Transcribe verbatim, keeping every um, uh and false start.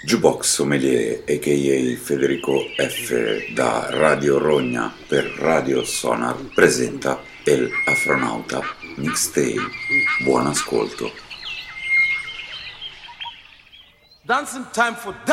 Jukebox Sommelier, a k a. Federico F. da Radio Rogna per Radio Sonar presenta El Afronauta Mixtape. Buon ascolto. Dancing time for